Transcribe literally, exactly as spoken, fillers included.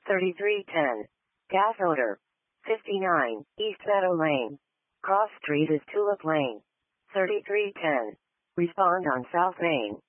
thirty-three ten. Gas odor. fifty-nine. East Meadow Lane. Cross Street is Tulip Lane. thirty-three ten. Respond on South Main.